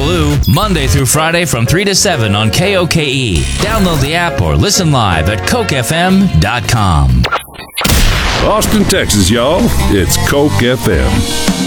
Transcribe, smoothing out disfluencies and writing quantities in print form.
Boogaloo, Monday through Friday from 3 to 7 on KOKE. Download the app or listen live at CokeFM.com. Austin, Texas, y'all. It's Coke FM.